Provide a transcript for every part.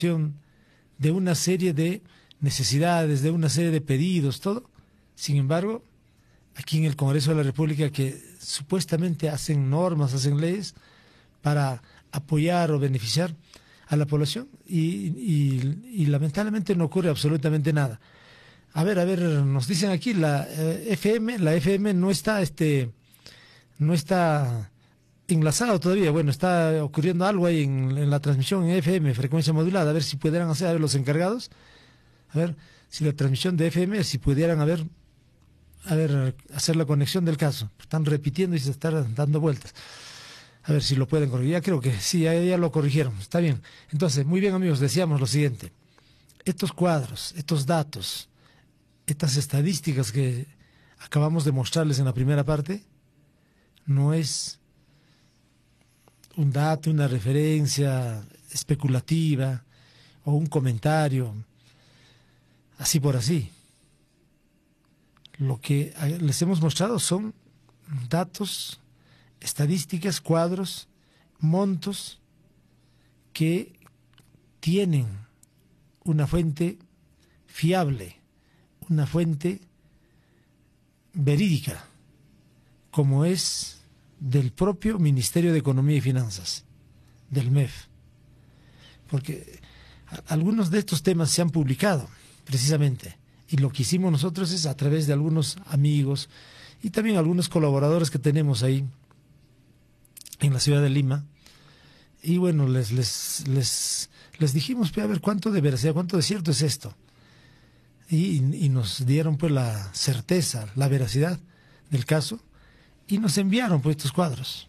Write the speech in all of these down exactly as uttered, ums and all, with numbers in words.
de una serie de necesidades, de una serie de pedidos, todo. Sin embargo, aquí en el Congreso de la República, que supuestamente hacen normas, hacen leyes para apoyar o beneficiar a la población y, y, y lamentablemente no ocurre absolutamente nada. A ver, a ver, nos dicen aquí la eh, F M, la F M no está, este, no está enlazado todavía. Bueno, está ocurriendo algo ahí en, en la transmisión en F M, frecuencia modulada. A ver si pudieran hacer, a ver, los encargados, a ver si la transmisión de F M, si pudieran haber, a ver, hacer la conexión del caso. Están repitiendo y se están dando vueltas. A ver si lo pueden corregir. Ya creo que sí, ya, ya lo corrigieron. Está bien. Entonces, muy bien, amigos, decíamos lo siguiente. Estos cuadros, estos datos, estas estadísticas que acabamos de mostrarles en la primera parte, no es un dato, una referencia especulativa o un comentario así por así. Lo que les hemos mostrado son datos, estadísticas, cuadros, montos que tienen una fuente fiable, una fuente verídica, como es del propio Ministerio de Economía y Finanzas, del M E F. Porque algunos de estos temas se han publicado, precisamente, y lo que hicimos nosotros es a través de algunos amigos y también algunos colaboradores que tenemos ahí en la ciudad de Lima, y bueno, les les les, les dijimos, a ver, cuánto de veracidad, cuánto de cierto es esto, y, y nos dieron pues la certeza, la veracidad del caso, y nos enviaron pues estos cuadros,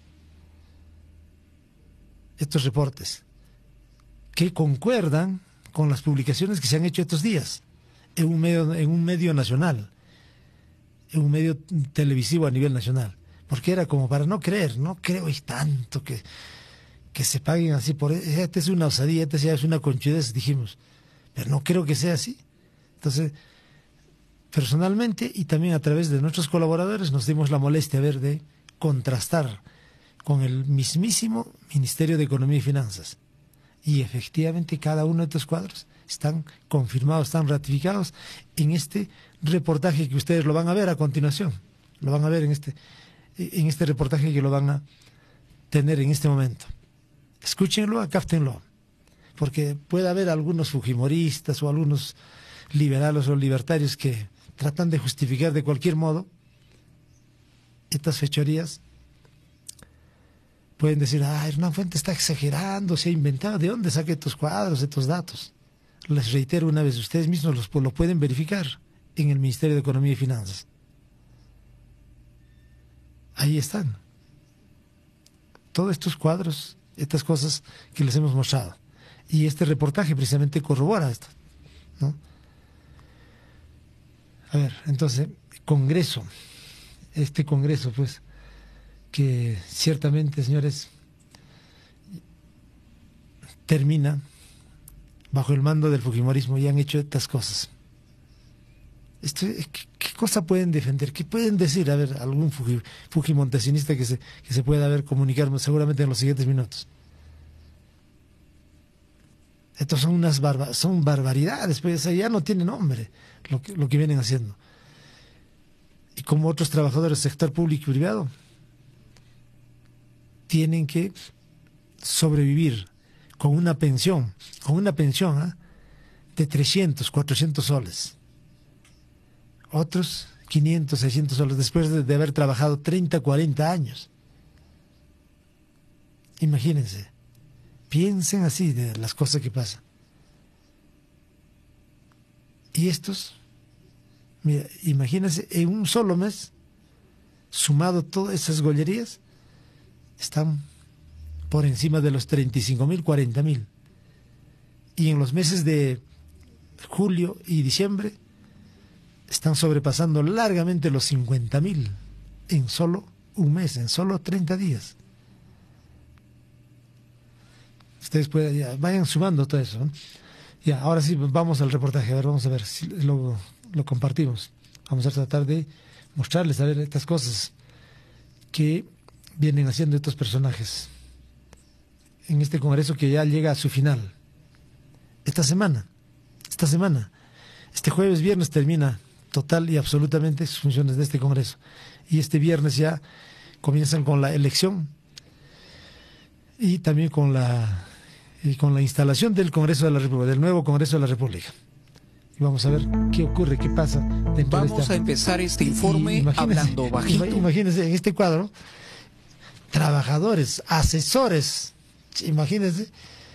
estos reportes, que concuerdan con las publicaciones que se han hecho estos días en un medio, en un medio nacional, en un medio televisivo a nivel nacional. Porque era como para no creer, no creo y tanto que, que se paguen así por... Esta es una osadía, esta ya es una conchudez, dijimos, pero no creo que sea así. Entonces, personalmente y también a través de nuestros colaboradores nos dimos la molestia a ver de contrastar con el mismísimo Ministerio de Economía y Finanzas. Y efectivamente cada uno de estos cuadros están confirmados, están ratificados en este reportaje que ustedes lo van a ver a continuación. Lo van a ver en este... en este reportaje que lo van a tener en este momento. Escúchenlo, acáftenlo, porque puede haber algunos fujimoristas o algunos liberales o libertarios que tratan de justificar de cualquier modo estas fechorías. Pueden decir, ah, Hernán Fuentes está exagerando, se ha inventado. ¿De dónde saca estos cuadros, estos datos? Les reitero una vez, ustedes mismos los, lo pueden verificar en el Ministerio de Economía y Finanzas. Ahí están. Todos estos cuadros, estas cosas que les hemos mostrado. Y este reportaje precisamente corrobora esto, ¿no? A ver, entonces, Congreso. Este Congreso, pues, que ciertamente, señores, termina bajo el mando del fujimorismo y han hecho estas cosas. Esto, ¿qué, ¿Qué cosa pueden defender? ¿Qué pueden decir? A ver, algún fuji, fujimontesinista que se, que se pueda ver comunicar seguramente en los siguientes minutos. Estos son unas barba, son barbaridades, pues ya no tiene nombre lo que, lo que vienen haciendo. Y como otros trabajadores del sector público y privado tienen que sobrevivir con una pensión, con una pensión ¿eh? de trescientos, cuatrocientos soles. Otros quinientos, seiscientos soles después de, de haber trabajado treinta, cuarenta años. Imagínense, piensen así de las cosas que pasan. Y estos, mira, imagínense, en un solo mes, sumado todas esas gollerías, están por encima de los treinta y cinco mil, cuarenta mil. Y en los meses de julio y diciembre, están sobrepasando largamente los cincuenta mil en solo un mes, en solo treinta días. Ustedes pueden, ya, vayan sumando todo eso, ¿no? Ya, ahora sí, vamos al reportaje, a ver, vamos a ver si lo, lo compartimos. Vamos a tratar de mostrarles, a ver, estas cosas que vienen haciendo estos personajes en este Congreso que ya llega a su final. esta semana, esta semana. Este jueves, viernes termina total y absolutamente sus funciones de este Congreso. Y este viernes ya comienzan con la elección y también con la, y con la instalación del Congreso de la República, del nuevo Congreso de la República. Y vamos a ver qué ocurre, qué pasa dentro Vamos de esta... a empezar este informe y, hablando bajito. Imagínense en este cuadro, trabajadores, asesores, imagínense,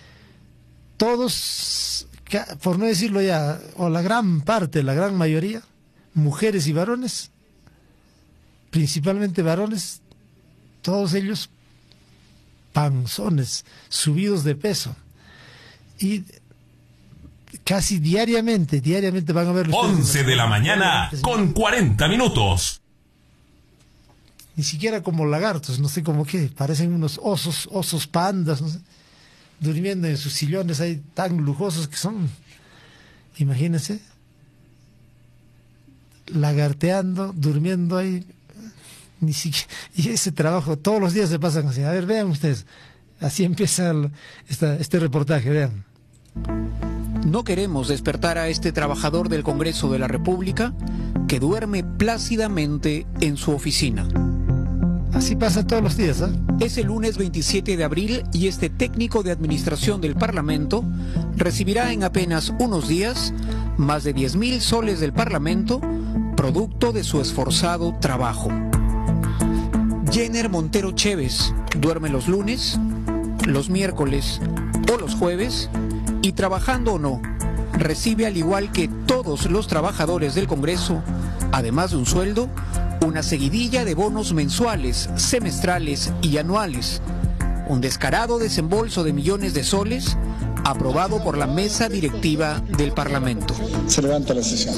todos, por no decirlo ya, o la gran parte, la gran mayoría, mujeres y varones, principalmente varones, todos ellos panzones, subidos de peso. Y casi diariamente, diariamente van a ver... once de la mañana con cuarenta minutos. Ni siquiera como lagartos, no sé cómo qué, parecen unos osos, osos pandas, no sé, durmiendo en sus sillones ahí tan lujosos que son. Imagínense, lagarteando, durmiendo ahí, ni siquiera, y ese trabajo todos los días se pasan así. A ver, vean ustedes, así empieza el, esta, este reportaje, vean. No queremos despertar a este trabajador del Congreso de la República que duerme plácidamente en su oficina. Así pasa todos los días, ¿eh? Es el lunes veintisiete de abril y este técnico de administración del Parlamento recibirá en apenas unos días más de diez mil soles del Parlamento, producto de su esforzado trabajo. Jenner Montero Chévez duerme los lunes, los miércoles o los jueves y, trabajando o no, recibe, al igual que todos los trabajadores del Congreso, además de un sueldo, una seguidilla de bonos mensuales, semestrales y anuales, un descarado desembolso de millones de soles aprobado por la mesa directiva del Parlamento. Se levanta la sesión.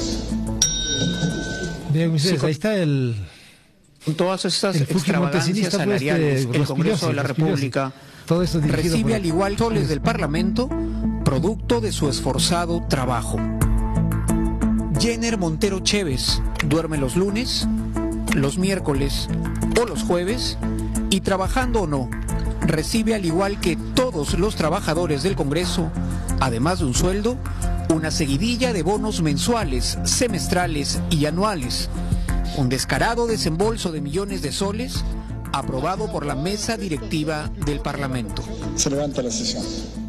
Vean ustedes, Sí, con, ahí está el... Con todas estas el extravagancias salariales, pues, el Congreso de la República todo esto recibe, por... al igual que soles del Parlamento, producto de su esforzado trabajo. Jenner Montero Chévez duerme los lunes, los miércoles o los jueves y, trabajando o no, recibe, al igual que todos los trabajadores del Congreso, además de un sueldo, una seguidilla de bonos mensuales, semestrales y anuales, un descarado desembolso de millones de soles aprobado por la mesa directiva del Parlamento. Se levanta la sesión.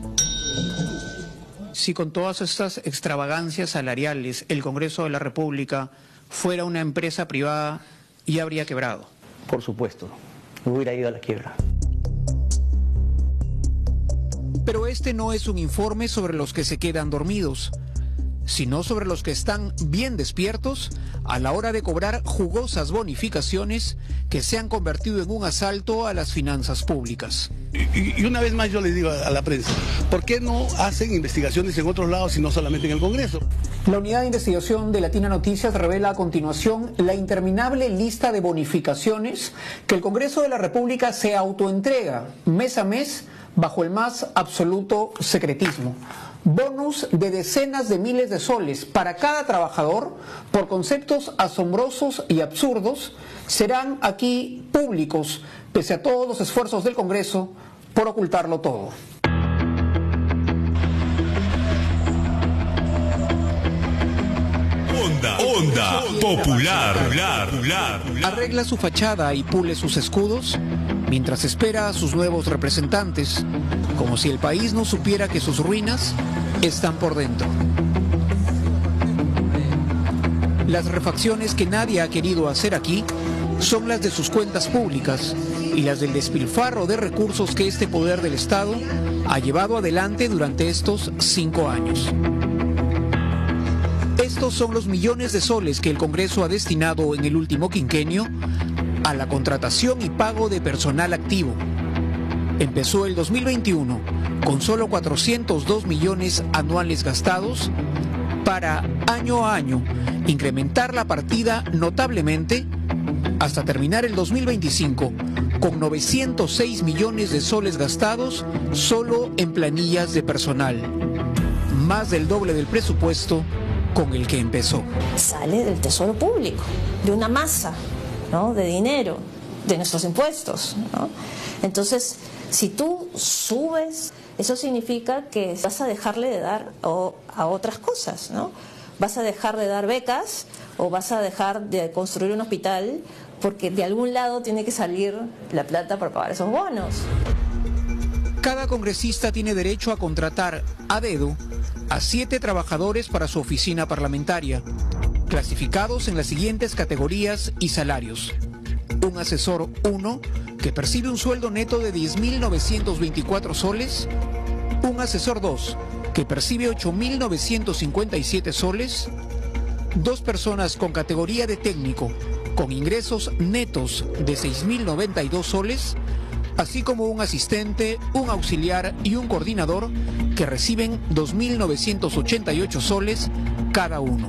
Si con todas estas extravagancias salariales el Congreso de la República fuera una empresa privada, ya habría quebrado. Por supuesto, hubiera ido a la quiebra. Pero este no es un informe sobre los que se quedan dormidos, sino sobre los que están bien despiertos a la hora de cobrar jugosas bonificaciones que se han convertido en un asalto a las finanzas públicas. Y, y una vez más yo les digo a, a la prensa, ¿por qué no hacen investigaciones en otros lados y no solamente en el Congreso? La unidad de investigación de Latina Noticias revela a continuación la interminable lista de bonificaciones que el Congreso de la República se autoentrega mes a mes bajo el más absoluto secretismo. Bonos de decenas de miles de soles para cada trabajador por conceptos asombrosos y absurdos serán aquí públicos, pese a todos los esfuerzos del Congreso por ocultarlo todo. Onda, onda, popular, popular, popular. Arregla su fachada y pule sus escudos mientras espera a sus nuevos representantes, como si el país no supiera que sus ruinas están por dentro. Las refacciones que nadie ha querido hacer aquí son las de sus cuentas públicas y las del despilfarro de recursos que este poder del Estado ha llevado adelante durante estos cinco años. Estos son los millones de soles que el Congreso ha destinado en el último quinquenio a la contratación y pago de personal activo. Empezó el dos mil veintiuno con solo cuatrocientos dos millones anuales gastados para, año a año, incrementar la partida notablemente hasta terminar el dos mil veinticinco con novecientos seis millones de soles gastados solo en planillas de personal, más del doble del presupuesto con el que empezó. Sale del tesoro público, de una masa, ¿no?, de dinero, de nuestros impuestos, ¿no? Entonces, si tú subes eso significa que vas a dejarle de dar o, a otras cosas, ¿no? Vas a dejar de dar becas o vas a dejar de construir un hospital porque de algún lado tiene que salir la plata para pagar esos bonos. Cada congresista tiene derecho a contratar a dedo a siete trabajadores para su oficina parlamentaria, clasificados en las siguientes categorías y salarios. Un asesor uno, que percibe un sueldo neto de diez mil novecientos veinticuatro soles. Un asesor dos, que percibe ocho mil novecientos cincuenta y siete soles. Dos personas con categoría de técnico, con ingresos netos de seis mil noventa y dos soles, así como un asistente, un auxiliar y un coordinador que reciben dos mil novecientos ochenta y ocho soles cada uno.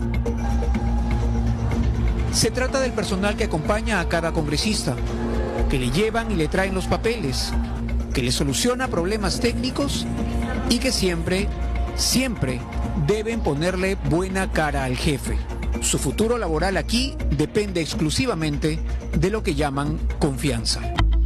Se trata del personal que acompaña a cada congresista, que le llevan y le traen los papeles, que le soluciona problemas técnicos y que siempre, siempre deben ponerle buena cara al jefe. Su futuro laboral aquí depende exclusivamente de lo que llaman confianza.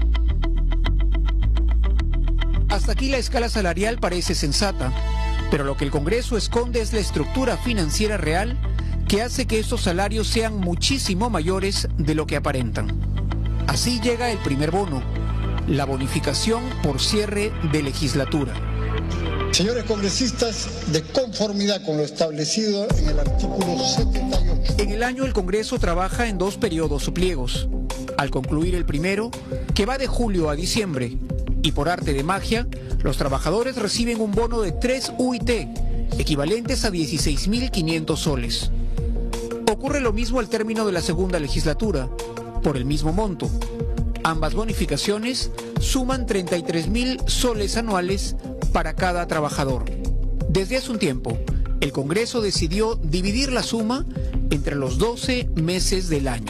Hasta aquí la escala salarial parece sensata, pero lo que el Congreso esconde es la estructura financiera real que hace que estos salarios sean muchísimo mayores de lo que aparentan. Así llega el primer bono, la bonificación por cierre de legislatura. Señores congresistas, de conformidad con lo establecido en el artículo setenta y ocho. En el año el Congreso trabaja en dos periodos o pliegos. Al concluir el primero, que va de julio a diciembre, y por arte de magia, los trabajadores reciben un bono de tres U I T, equivalentes a dieciséis mil quinientos soles. Ocurre lo mismo al término de la segunda legislatura, por el mismo monto. Ambas bonificaciones suman treinta y tres mil soles anuales para cada trabajador. Desde hace un tiempo, el Congreso decidió dividir la suma entre los doce meses del año.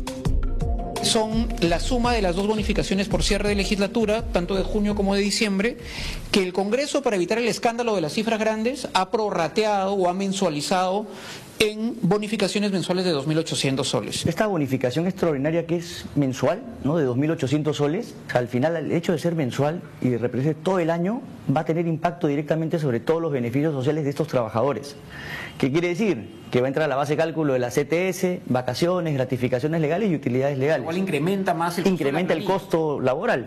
Son la suma de las dos bonificaciones por cierre de legislatura, tanto de junio como de diciembre, que el Congreso, para evitar el escándalo de las cifras grandes, ha prorrateado o ha mensualizado en bonificaciones mensuales de dos mil ochocientos soles. Esta bonificación extraordinaria que es mensual, ¿no?, de dos mil ochocientos soles, al final el hecho de ser mensual y representar todo el año va a tener impacto directamente sobre todos los beneficios sociales de estos trabajadores. ¿Qué quiere decir? Que va a entrar a la base de cálculo de la C T S, vacaciones, gratificaciones legales y utilidades legales. Igual incrementa más el Incrementa el costo laboral.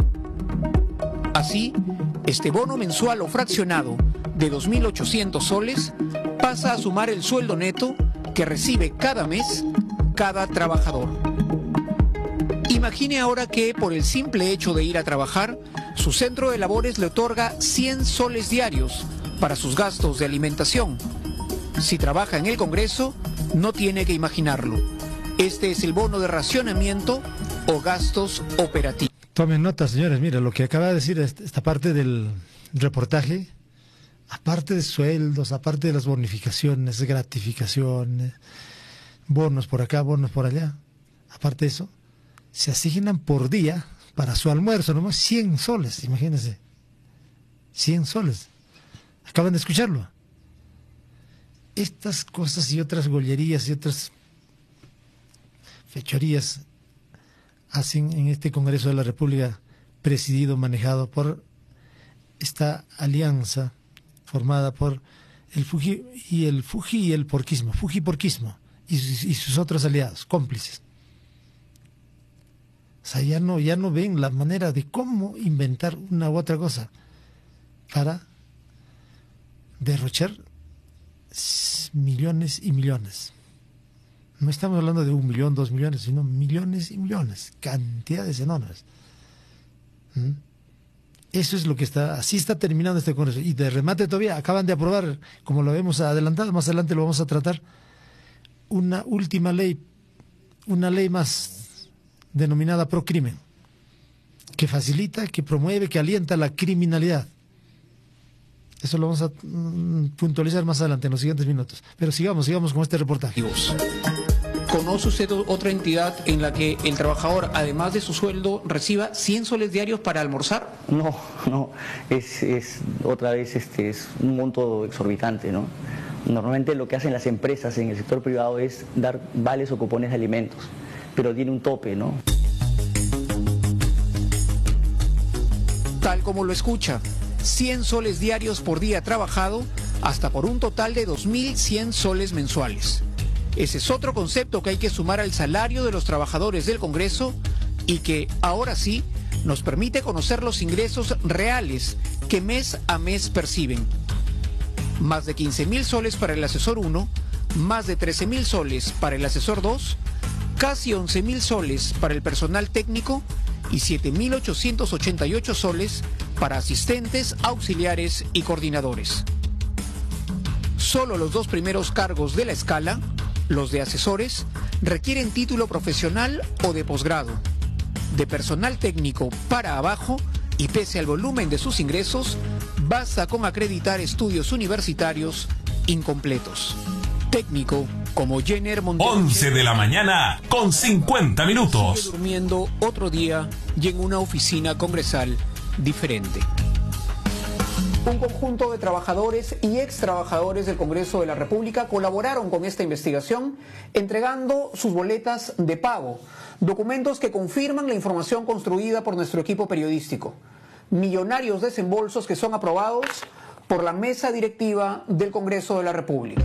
Así, este bono mensual o fraccionado de dos mil ochocientos soles pasa a sumar el sueldo neto que recibe cada mes cada trabajador. Imagine ahora que por el simple hecho de ir a trabajar, su centro de labores le otorga cien soles diarios para sus gastos de alimentación. Si trabaja en el Congreso, no tiene que imaginarlo. Este es el bono de racionamiento o gastos operativos. Tomen nota, señores. Mira, lo que acaba de decir esta parte del reportaje, aparte de sueldos, aparte de las bonificaciones, gratificaciones, bonos por acá, bonos por allá, aparte de eso, se asignan por día para su almuerzo, nomás cien soles, imagínense. cien soles. Acaban de escucharlo. Estas cosas y otras gollerías y otras fechorías hacen en este Congreso de la República, presidido, manejado por esta alianza formada por el Fuji y el Fuji y el porquismo, Fuji-porquismo y sus, y sus otros aliados, cómplices. O sea, ya no, ya no ven la manera de cómo inventar una u otra cosa para derrochar millones y millones. No estamos hablando de un millón, dos millones, sino millones y millones, cantidades enormes. ¿Mm? Eso es lo que está, así está terminando este Congreso. Y de remate todavía acaban de aprobar, como lo hemos adelantado, más adelante lo vamos a tratar, una última ley, una ley más denominada procrimen, que facilita, que promueve, que alienta la criminalidad. Eso lo vamos a mm, puntualizar más adelante en los siguientes minutos. Pero sigamos, sigamos con este reportaje. ¿Conoce usted otra entidad en la que el trabajador, además de su sueldo, reciba cien soles diarios para almorzar? No, no, es, es otra vez este, es un monto exorbitante, ¿no? Normalmente lo que hacen las empresas en el sector privado es dar vales o cupones de alimentos, pero tiene un tope, ¿no? Tal como lo escucha, cien soles diarios por día trabajado, hasta por un total de dos mil cien soles mensuales. Ese es otro concepto que hay que sumar al salario de los trabajadores del Congreso y que, ahora sí, nos permite conocer los ingresos reales que mes a mes perciben. Más de quince mil soles para el asesor uno, más de trece mil soles para el asesor dos, casi once mil soles para el personal técnico y siete mil ochocientos ochenta y ocho soles para asistentes, auxiliares y coordinadores. Solo los dos primeros cargos de la escala, los de asesores, requieren título profesional o de posgrado. De personal técnico para abajo, y pese al volumen de sus ingresos, basta con acreditar estudios universitarios incompletos. Técnico como Jenner Montes. once de la mañana con cincuenta minutos. Sigue durmiendo otro día y en una oficina congresal diferente. Un conjunto de trabajadores y ex trabajadores del Congreso de la República colaboraron con esta investigación entregando sus boletas de pago, documentos que confirman la información construida por nuestro equipo periodístico. Millonarios desembolsos que son aprobados por la mesa directiva del Congreso de la República.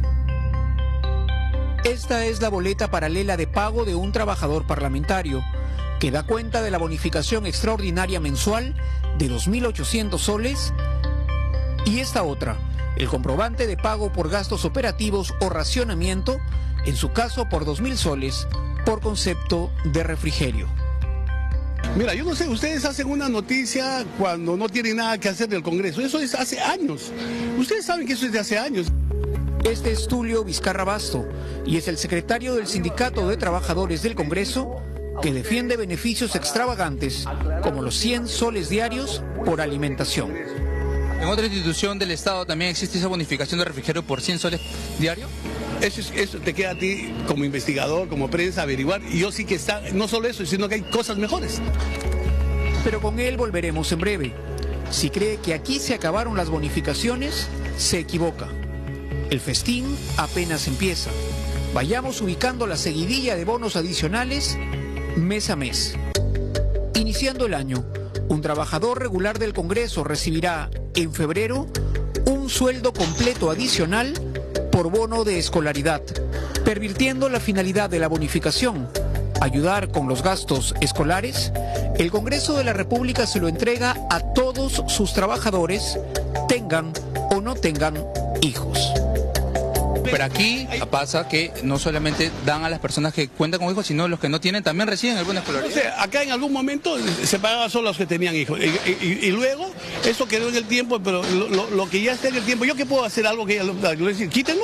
Esta es la boleta paralela de pago de un trabajador parlamentario, que da cuenta de la bonificación extraordinaria mensual de dos mil ochocientos soles, y esta otra, el comprobante de pago por gastos operativos o racionamiento, en su caso por dos mil soles, por concepto de refrigerio. Mira, yo no sé, ustedes hacen una noticia cuando no tienen nada que hacer del Congreso. Eso es hace años. Ustedes saben que eso es de hace años. Este es Tulio Vizcarra Basto y es el secretario del Sindicato de Trabajadores del Congreso, que defiende beneficios extravagantes como los cien soles diarios por alimentación. ¿En otra institución del Estado también existe esa bonificación de refrigerio por cien soles diarios? Eso, es, eso te queda a ti como investigador, como prensa, averiguar. Y yo sí que está, no solo eso, sino que hay cosas mejores. Pero con él volveremos en breve. Si cree que aquí se acabaron las bonificaciones, se equivoca. El festín apenas empieza. Vayamos ubicando la seguidilla de bonos adicionales mes a mes. Iniciando el año, un trabajador regular del Congreso recibirá en febrero un sueldo completo adicional por bono de escolaridad, pervirtiendo la finalidad de la bonificación, ayudar con los gastos escolares. El Congreso de la República se lo entrega a todos sus trabajadores, tengan o no tengan hijos. Pero aquí pasa que no solamente dan a las personas que cuentan con hijos, sino los que no tienen también reciben el bono escolar. O sea, acá en algún momento se pagaba solo a los que tenían hijos. Y, y, y luego, eso quedó en el tiempo, pero lo, lo, lo que ya está en el tiempo, ¿yo qué puedo hacer algo que ya lo decir? Quítenlo.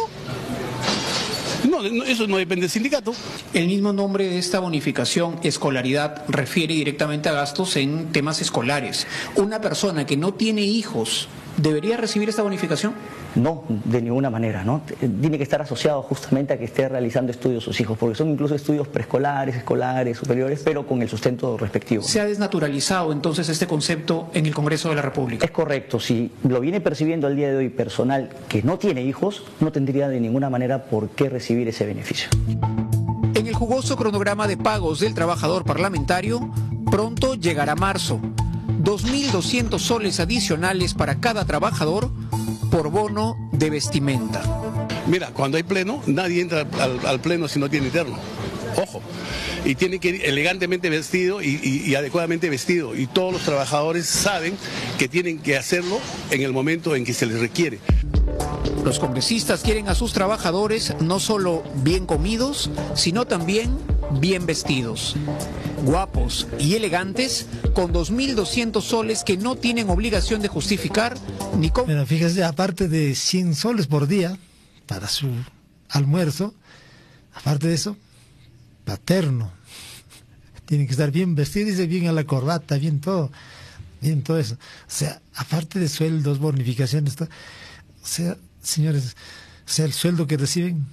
No, no, eso no depende del sindicato. El mismo nombre de esta bonificación, escolaridad, refiere directamente a gastos en temas escolares. ¿Una persona que no tiene hijos debería recibir esta bonificación? No, de ninguna manera, ¿no? Tiene que estar asociado justamente a que esté realizando estudios sus hijos, porque son incluso estudios preescolares, escolares, superiores, pero con el sustento respectivo. ¿Se ha desnaturalizado entonces este concepto en el Congreso de la República? Es correcto, si lo viene percibiendo al día de hoy personal que no tiene hijos, no tendría de ninguna manera por qué recibir ese beneficio. En el jugoso cronograma de pagos del trabajador parlamentario, pronto llegará marzo. dos mil doscientos soles adicionales para cada trabajador por bono de vestimenta. Mira, cuando hay pleno, nadie entra al, al pleno si no tiene terno. Ojo. Y tiene que ir elegantemente vestido y, y, y adecuadamente vestido. Y todos los trabajadores saben que tienen que hacerlo en el momento en que se les requiere. Los congresistas quieren a sus trabajadores no solo bien comidos, sino también bien vestidos, guapos y elegantes, con dos mil doscientos soles que no tienen obligación de justificar ni con... Pero fíjese, aparte de cien soles por día para su almuerzo, aparte de eso, paterno, tiene que estar bien vestido, dice, bien a la corbata, bien todo, bien todo eso. O sea, aparte de sueldos, bonificaciones, todo, o sea, señores, o sea, el sueldo que reciben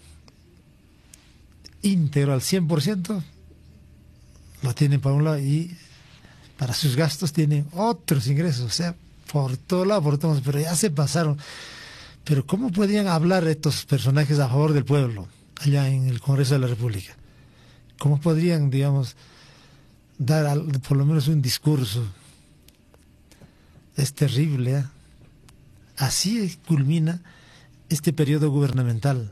íntegro al cien por ciento lo tienen por un lado y para sus gastos tienen otros ingresos, o sea, por todo lado, por todos, pero ya se pasaron. Pero ¿cómo podrían hablar estos personajes a favor del pueblo allá en el Congreso de la República? ¿Cómo podrían, digamos, dar al, por lo menos un discurso Es terrible, ¿eh? Así culmina este periodo gubernamental.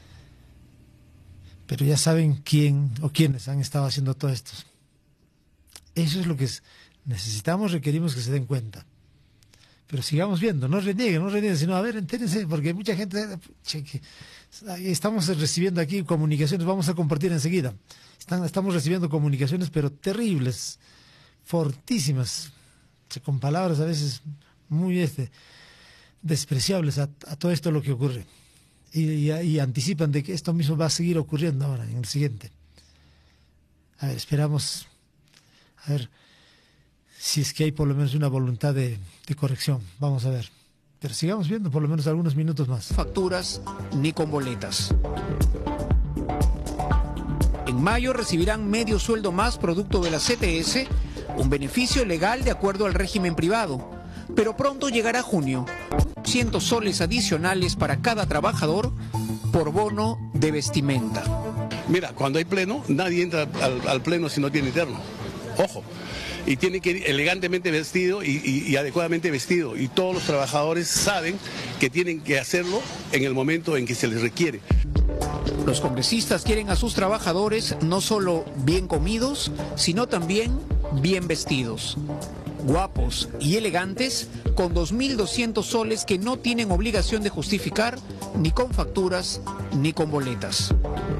Pero ya saben quién o quiénes han estado haciendo todo esto. Eso es lo que es. Necesitamos, requerimos que se den cuenta. Pero sigamos viendo, no renieguen, no renieguen, sino a ver, entérense, porque mucha gente, cheque, estamos recibiendo aquí comunicaciones, vamos a compartir enseguida. Están, estamos recibiendo comunicaciones, pero terribles, fortísimas, con palabras a veces muy este, despreciables a, a todo esto lo que ocurre. Y, y, y anticipan de que esto mismo va a seguir ocurriendo ahora, en el siguiente. A ver, esperamos, a ver si es que hay por lo menos una voluntad de, de corrección. Vamos a ver. Pero sigamos viendo por lo menos algunos minutos más. Facturas ni con boletas. En mayo recibirán medio sueldo más producto de la C T S, un beneficio legal de acuerdo al régimen privado. Pero pronto llegará junio. cien soles adicionales para cada trabajador por bono de vestimenta. Mira, cuando hay pleno, nadie entra al, al pleno si no tiene terno. Ojo. Y tiene que ir elegantemente vestido y, y, y adecuadamente vestido. Y todos los trabajadores saben que tienen que hacerlo en el momento en que se les requiere. Los congresistas quieren a sus trabajadores no solo bien comidos, sino también bien vestidos. Guapos y elegantes, con dos mil doscientos soles que no tienen obligación de justificar ni con facturas ni con boletas.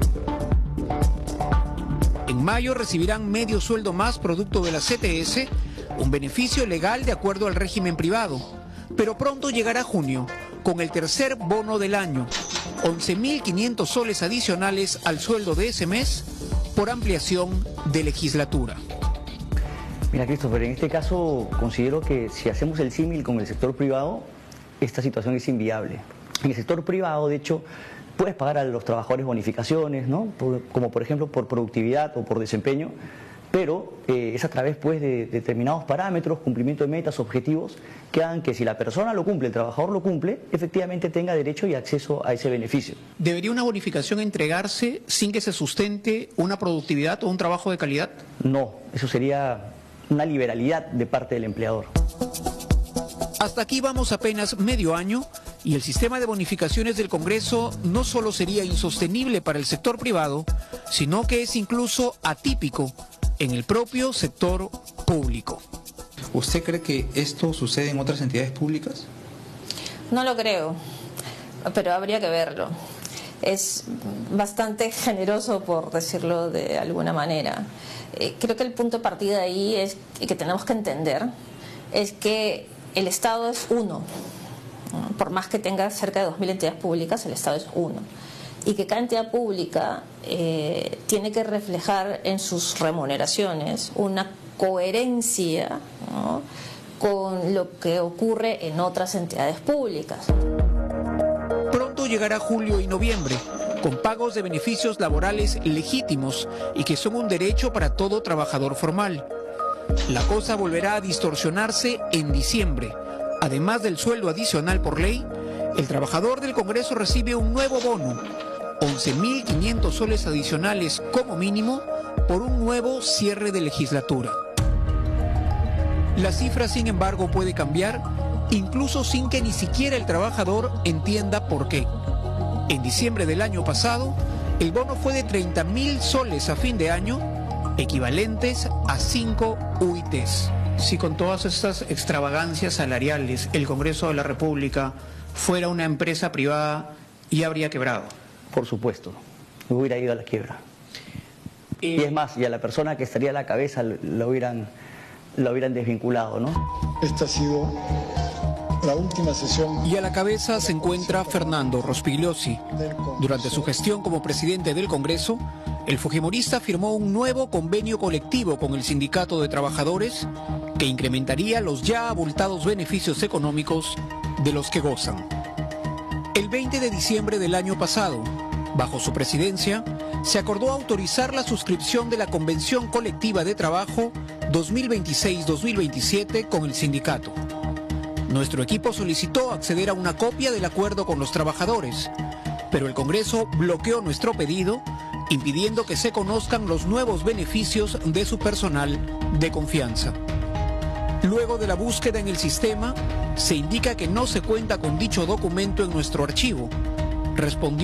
En mayo recibirán medio sueldo más producto de la C T S, un beneficio legal de acuerdo al régimen privado. Pero pronto llegará junio, con el tercer bono del año, once mil quinientos soles adicionales al sueldo de ese mes por ampliación de legislatura. Mira, Christopher, en este caso considero que si hacemos el símil con el sector privado, esta situación es inviable. En el sector privado, de hecho, puedes pagar a los trabajadores bonificaciones, ¿no? Por, como por ejemplo por productividad o por desempeño, pero eh, es a través pues, de, de determinados parámetros, cumplimiento de metas, objetivos, que hagan que si la persona lo cumple, el trabajador lo cumple, efectivamente tenga derecho y acceso a ese beneficio. ¿Debería una bonificación entregarse sin que se sustente una productividad o un trabajo de calidad? No, eso sería una liberalidad de parte del empleador. Hasta aquí vamos apenas medio año y el sistema de bonificaciones del Congreso no solo sería insostenible para el sector privado, sino que es incluso atípico en el propio sector público. ¿Usted cree que esto sucede en otras entidades públicas? No lo creo, pero habría que verlo. Es bastante generoso, por decirlo de alguna manera. Eh, creo que el punto de partida ahí es que tenemos que entender es que el Estado es uno. Por más que tenga cerca de dos mil entidades públicas, el Estado es uno. Y que cada entidad pública eh, tiene que reflejar en sus remuneraciones una coherencia, ¿no?, con lo que ocurre en otras entidades públicas. Pronto llegará julio y noviembre, con pagos de beneficios laborales legítimos y que son un derecho para todo trabajador formal. La cosa volverá a distorsionarse en diciembre. Además del sueldo adicional por ley, el trabajador del Congreso recibe un nuevo bono, once mil quinientos soles adicionales como mínimo por un nuevo cierre de legislatura. La cifra, sin embargo, puede cambiar, incluso sin que ni siquiera el trabajador entienda por qué. En diciembre del año pasado, el bono fue de treinta mil soles a fin de año, equivalentes a cinco U I Tes. Si con todas estas extravagancias salariales el Congreso de la República fuera una empresa privada, ¿ya habría quebrado? Por supuesto, hubiera ido a la quiebra. Eh... Y es más, y a la persona que estaría a la cabeza lo hubieran, lo hubieran desvinculado, ¿no? Esta ha sido la última sesión. Y a la cabeza se encuentra Fernando Rospigliosi. Durante su gestión como presidente del Congreso, el fujimorista firmó un nuevo convenio colectivo con el Sindicato de Trabajadores que incrementaría los ya abultados beneficios económicos de los que gozan. El veinte de diciembre del año pasado, bajo su presidencia, se acordó autorizar la suscripción de la Convención Colectiva de Trabajo dos mil veintiséis dos mil veintisiete con el sindicato. Nuestro equipo solicitó acceder a una copia del acuerdo con los trabajadores, pero el Congreso bloqueó nuestro pedido, impidiendo que se conozcan los nuevos beneficios de su personal de confianza. Luego de la búsqueda en el sistema, se indica que no se cuenta con dicho documento en nuestro archivo. Respondió